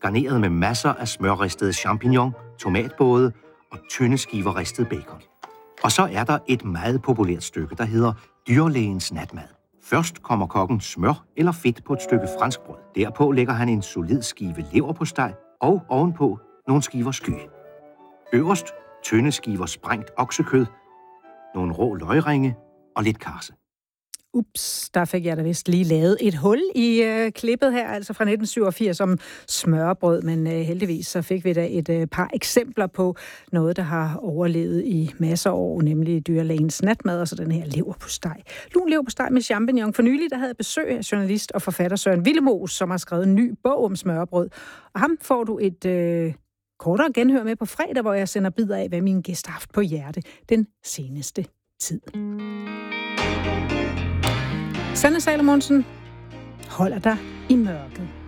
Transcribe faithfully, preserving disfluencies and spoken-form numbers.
garneret med masser af smørristede champignon, tomatbåde og tynde skiver ristet bacon. Og så er der et meget populært stykke, der hedder dyrlægens natmad. Først kommer kokken smør eller fedt på et stykke franskbrød. Derpå lægger han en solid skive leverpostej og ovenpå nogle skiver sky. Øverst tynde skiver sprængt oksekød, nogle rå løgringe og lidt karse. Ups, der fik jeg da vist lige lavet et hul i øh, klippet her, altså fra nitten syvogfirs om smørbrød, men øh, heldigvis så fik vi da et øh, par eksempler på noget, der har overlevet i masser af år, nemlig dyrlægens natmad, og så den her leverpostej. Lun leverpostej med champignon. For nylig, der havde jeg besøg af journalist og forfatter Søren Willemoes, som har skrevet en ny bog om smørbrød, og ham får du et øh, kortere genhør med på fredag, hvor jeg sender bidder af, hvad mine gæster har haft på hjerte den seneste tid. Sanne Salomonsen holder dig i mørket.